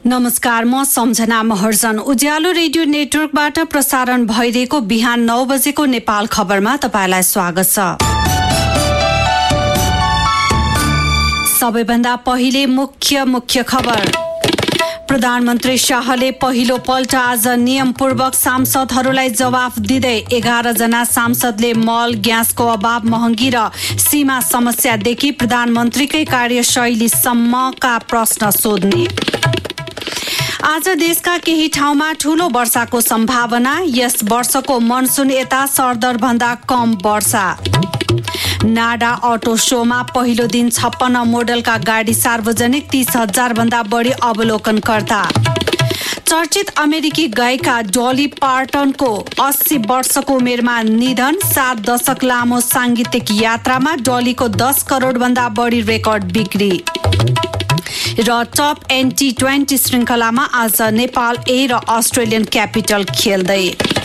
नमस्कार, म सम्झना महर्जन। उज्यालो रेडियो नेटवर्कबाट प्रसारण भइरहेको बिहान 9 बजेको नेपाल खबरमा तपाईलाई स्वागत छ। सबैभन्दा पहिले मुख्य खबर। प्रधानमन्त्री शाहले पहिलो पल्ट आज नियमपूर्वक सांसदहरूलाई जवाफ दिँदै 11 जना सांसदले मल, ग्यासको अभाव, महँगी र सीमा समस्यादेखि प्रधानमन्त्रीकै कार्यशैलीसम्मका प्रश्न सोध्ने। आज देशका केही ठाउँमा ठूलो वर्षाको सम्भावना। यस वर्षको मनसुन यता सरदर भन्दा कम वर्षा। नाडा अटो शोमा पहिलो दिन 56 मोडलका गाडी सार्वजनिक, 30,000 भन्दा बढी अवलोकनकर्ता। चर्चित अमेरिकी गायिका डली पार्टनको 80 वर्षको उमेरमा निधन। 7 दशक लामो सांगीतिक यात्रामा डलीको 10 करोड भन्दा बढी रेकर्ड बिक्री। र टप T20 श्रृङ्खलामा आज नेपाल ए र अस्ट्रेलियन क्यापिटल खेल्दै।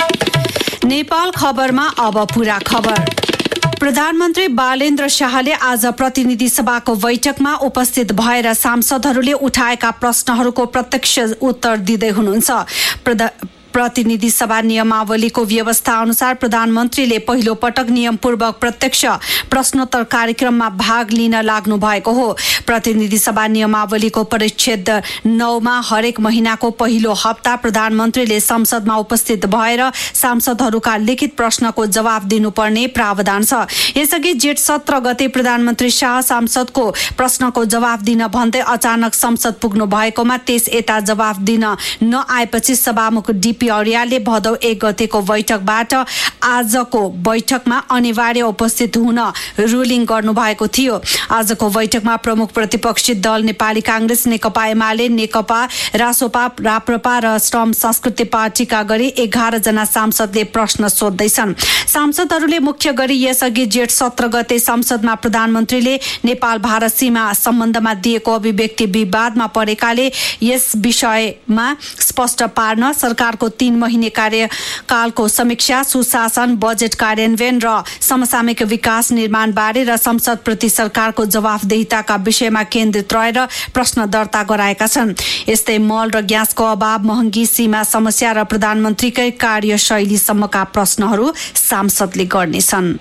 नेपाल खबरमा अब पूरा खबर। प्रधानमन्त्री बालेन्द्र शाहले आज प्रतिनिधि सभाको बैठकमा उपस्थित भएर सांसदहरूले उठाएका प्रश्नहरूको प्रत्यक्ष उत्तर दिँदै हुनुहुन्छ। प्रतिनिधि सभा नियमावलीको व्यवस्था अनुसार प्रधानमन्त्रीले पहिलो पटक नियमपूर्वक प्रत्यक्ष प्रश्नोत्तर कार्यक्रममा भाग लिन लाग्नु भएको हो। प्रतिनिधि सभा नियमावलीको परिच्छेद 9 मा हरेक महिनाको पहिलो हप्ता प्रधानमन्त्रीले संसदमा उपस्थित भएर सांसदहरूका लिखित प्रश्नको जवाफ दिनुपर्ने प्रावधान छ। यसअघि जेठ 17 गते प्रधानमन्त्री शाह सांसदको प्रश्नको जवाफ दिन भन्दै अचानक संसद पुग्नु भएकोमा त्यस यता जवाफ दिन नआएपछि सभामुख डीपी अर्यालले भदौ 1 गतेको बैठकबाट आजको बैठकमा अनिवार्य उपस्थित हुन रुलिङ गर्नु भएको थियो। आजको बैठकमा प्रमुख प्रतिपक्षी दल नेपाली कांग्रेस, नेकपा एमाले, नेकपा रासोपा, राप्रपा र श्रम संस्कृति पार्टीका गरी 11 जना सांसदले प्रश्न सोध्दैछन्। सांसदहरूले मुख्य गरी यसअघि जेठ 17 गते संसदमा प्रधानमन्त्रीले नेपाल भारत सीमा सम्बन्धमा दिएको अभिव्यक्ति विवादमा परेकाले यस विषयमा स्पष्ट पार्न सरकारको 3 महिने कार्यकालको समीक्षा, सुशासन, बजेट कार्यान्वयन र समसामयिक विकास निर्माण बारे र संसद प्रति सरकारको जवाफदेहिताका विषयमा केन्द्रित रहेर प्रश्न दर्ता गराएका छन्। यस्तै मल र ग्यासको अभाव, महँगी, सीमा समस्या र प्रधानमन्त्रीकै कार्यशैलीसम्मका प्रश्नहरू सांसदले गर्नेछन्।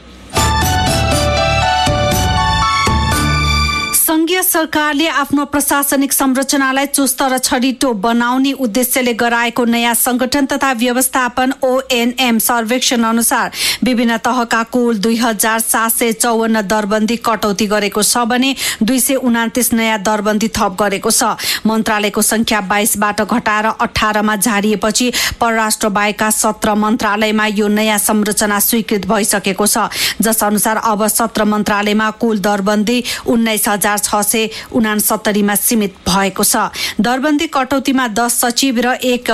संघीय सरकारले आफ्नो प्रशासनिक संरचनालाई चुस्त र छरितो बनाउने उद्देश्यले गराएको नयाँ संगठन तथा व्यवस्थापन ONM सर्वेक्षण अनुसार विभिन्न तहका कुल 2754 दरबन्दी कटौती गरेको छ भने 229 नयाँ दरबन्दी थप गरेको छ। मन्त्रालयको संख्या 22 बाट घटाएर 18 मा झारिएपछि परराष्ट्र बाहेकका 17 मन्त्रालयमा यो नयाँ संरचना स्वीकृत भइसकेको छ, जस अनुसार अब 17 मन्त्रालयमा कुल दरबन्दी 19,669 मा सीमित भएको छ। दरबन्दी कटौतीमा 10 सचिव र 1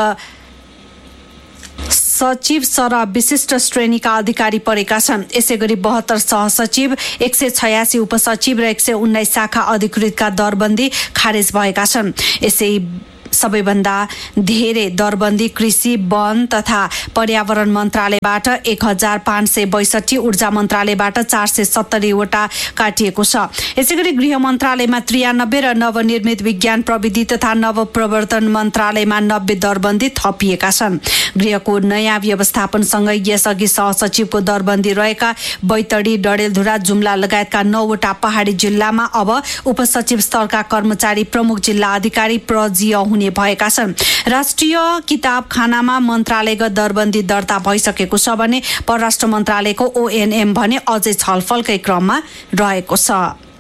सचिव सरह विशिष्ट श्रेणीका अधिकारी परेका छन्। यसैगरी 72 सहसचिव, 186 उपसचिव र 119 शाखा अधिकृतका दरबन्दी खारेज भएका छन्। यसै सबैभन्दा धेरै दरबन्दी कृषि, वन तथा पर्यावरण मन्त्रालयबाट 1562, ऊर्जा मन्त्रालयबाट 470 वटा काटिएको छ। यसैगरी गृह मन्त्रालयमा 93 र नवनिर्मित विज्ञान प्रविधि तथा नवप्रवर्तन मन्त्रालयमा 90 दरबन्दी थपिएका छन्। गृहको नयाँ व्यवस्थापनसँगै यसअघि सहसचिवको दरबन्दी रहेका बैतडी, डडेलधुरा, जुम्ला लगायतका 9 वटा पहाडी जिल्लामा अब उपसचिव स्तरका कर्मचारी प्रमुख जिल्ला अधिकारी प्रजीय हुने भएका छन्। राष्ट्रिय किताबखानामा मन्त्रालयगत दरबन्दी दर्ता भइसकेको छ भने परराष्ट्र मन्त्रालयको ONM भने अझै छलफलकै क्रममा रहेको छ।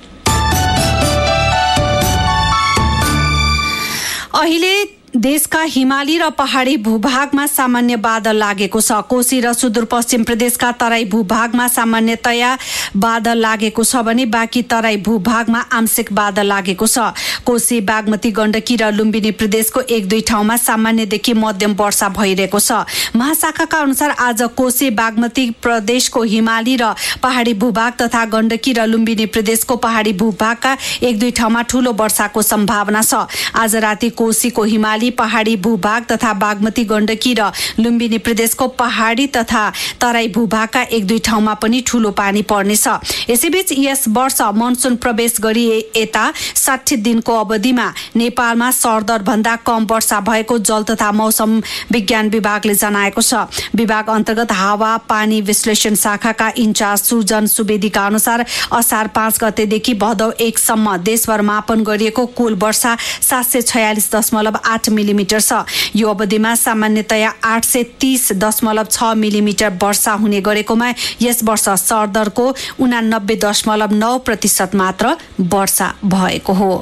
अहिले देशका हिमाली र पहाडी भूभागमा सामान्य बादल लागेको छ। कोशी र सुदूरपश्चिम प्रदेशका तराई भूभागमा सामान्यतया बादल लागेको छ भने बाँकी तराई भूभागमा आंशिक बादल लागेको छ। कोशी, बागमती, गण्डकी र लुम्बिनी प्रदेशको 1-2 ठाउँमा सामान्यदेखि मध्यम वर्षा भइरहेको छ। महाशाखाका अनुसार आज कोशी, बागमती प्रदेशको हिमाली र पहाडी भूभाग तथा गण्डकी र लुम्बिनी प्रदेशको पहाडी भूभागका 1-2 ठाउँमा ठूलो वर्षाको सम्भावना छ। आज राति कोशीको हिमाली पहाडी भूभाग तथा बागमती गण्डकी र लुम्बिनी प्रदेशको पहाडी तथा तराई भूभागका 1-2 ठाउँमा पनि ठूलो पानी पर्नेछ। यसैबीच यस वर्ष मनसुन प्रवेश गरी यता 60 दिनको अवधिमा नेपालमा सरदर भन्दा कम वर्षा भएको जल तथा मौसम विज्ञान विभागले जनाएको छ। विभाग अन्तर्गत हावा पानी विश्लेषण शाखाका इन्चार्ज सुजन सुवेदीका अनुसार असार 5 गतेदेखि भदौ 1 सम्म देशभर मापन गरिएको कुल वर्षा 746.8 मिलिमिटर छ। यो अवधिमा सामान्यतया 830.6 मिलिमिटर वर्षा हुने गरेकोमा यस वर्ष सरदरको 89.9% मात्र वर्षा भएको हो।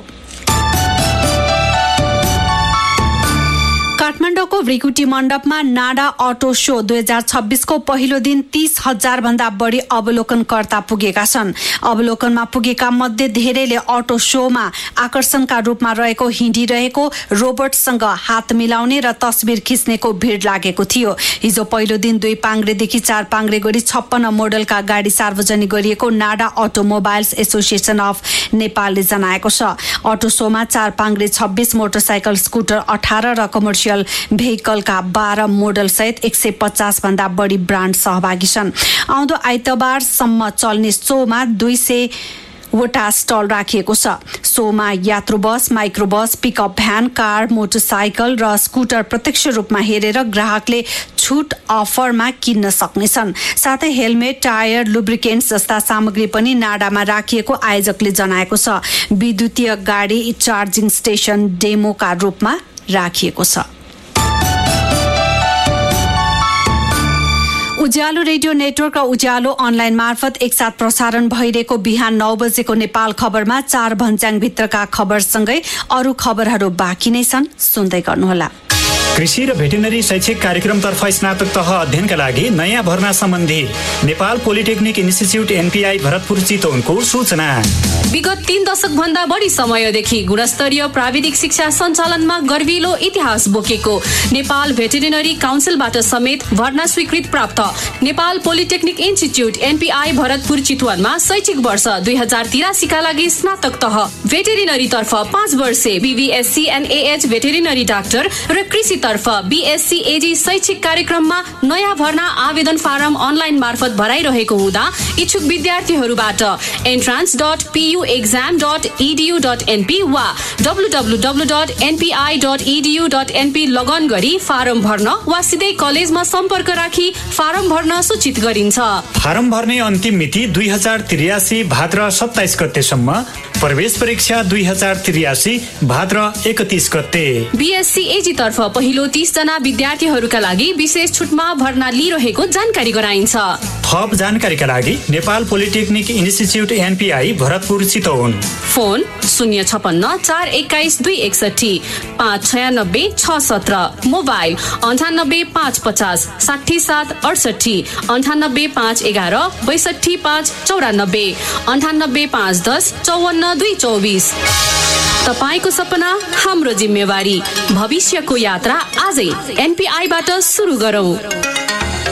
काठमाडौँको भृकुटी मण्डपमा नाडा अटो शो 2026 को पहिलो दिन 30,000 भन्दा बढी अवलोकनकर्ता पुगेका छन्। अवलोकनमा पुगेका मध्ये धेरैले अटो शोमा आकर्षणका रूपमा रहेको हिँडिरहेको रोबोटसँग हात मिलाउने र तस्बिर खिच्नेको भिड लागेको थियो। हिजो पहिलो दिन 2 पाङ्ग्रेदेखि 4 पाङ्ग्रे गरी 56 मोडलका गाडी सार्वजनिक गरिएको नाडा अटोमोबाइल्स एसोसिएसन अफ नेपालले जनाएको छ। अटो शोमा 4 पाङ्ग्रे 26, मोटरसाइकल स्कुटर 18 र कमर्सियल भेहिकलका 12 मोडल सहित 150 भन्दा बढी ब्रान्ड सहभागी छन्। आउँदो आइतबारसम्म चल्ने शोमा 200 वटा स्टल राखिएको छ। शोमा यात्रु बस, माइक्रो बस, पिकअप भ्यान, कार, मोटरसाइकल र स्कुटर प्रत्यक्ष रूपमा हेरेर ग्राहकले छुट अफरमा किन्न सक्नेछन्। साथै हेलमेट, टायर, लुब्रिकेन्ट्स जस्ता सामग्री पनि नाडामा राखिएको आयोजकले जनाएको छ। विद्युतीय गाडी चार्जिङ स्टेशन डेमोका रूपमा राखिएको छ। उज्यालो रेडियो नेटवर्क र उज्यालो अनलाइन मार्फत एकसाथ प्रसारण भइरहेको बिहान 9 बजेको नेपाल खबरमा 4 भन्ज्याङ भित्रका खबरसँगै अरू खबरहरू बाँकी नै छन्, सुन्दै गर्नुहोला। कृषि र भेटेरिनरी शैक्षिक कार्यक्रमतर्फ स्नातक तह अध्ययनका लागि नयाँ भर्ना सम्बन्धी Nepal polytechnic institute NPI Bharatpur चितवनको सूचना। विगत 3 दशक भन्दा बढी समयदेखि गुणस्तरीय प्राविधिक शिक्षा सञ्चालनमा गर्विलो इतिहास बोकेको नेपाल भेटेरिनरी काउन्सिलबाट समेत भर्ना स्वीकृत प्राप्त Nepal polytechnic institute NPI Bharatpur चितवनमा शैक्षिक वर्ष 2083 का लागि स्नातक तह भेटेरिनरी तर्फ 5 वर्षे बीबीएससी एनएएच भेटेरिनरी डाक्टर र कृषि तर्फ बीएससी एजी शैक्षिक कार्यक्रममा नयाँ भर्ना आवेदन फारम अनलाइन मार्फत भराइरहेको हुँदा इच्छुक विद्यार्थीहरूबाट entrance.puexam.edu.np वा www.npi.edu.np लगन गरी फारम भर्न वा सिधै कलेजमा सम्पर्क राखी फारम भर्न सूचित गरिन्छ। फारम भर्ने अन्तिम मिति 2083 भाद्र 27 गतेसम्म, प्रवेश परीक्षा 2083 भाद्र 31 गते। बीएससी एजी तर्फ पहिलो 30 जना विद्यार्थीहरूका लागि विशेष छुटमा भर्ना लिइरहेको जानकारी गराइन्छ। थप जानकारीका लागि Nepal polytechnic institute NPI Bharatpur Chitwan, phone 056 421 261 596 617, mobile 98 550 67 68, 98 511 62 5 94, 98 510 54 224। तपाईको सपना हाम्रो जिम्मेवारी, भविष्यको यात्रा आजै एनपीआईबाट सुरु गरौँ।